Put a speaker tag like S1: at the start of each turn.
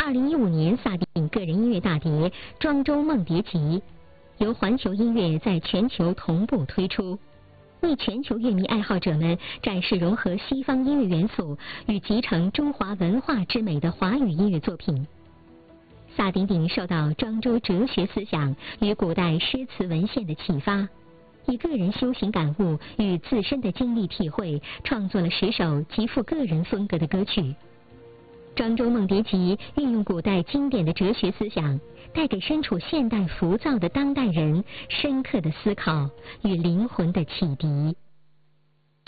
S1: 2015年萨顶个人音乐大碟《庄周梦蝶集》，由环球音乐在全球同步推出，为全球乐迷爱好者们展示融合西方音乐元素与集成中华文化之美的华语音乐作品。萨顶顶受到庄周哲学思想与古代诗词文献的启发，以个人修行感悟与自身的经历体会，创作了10首极富个人风格的歌曲。《庄周梦蝶集》运用古代经典的哲学思想，带给身处现代浮躁的当代人深刻的思考与灵魂的启迪。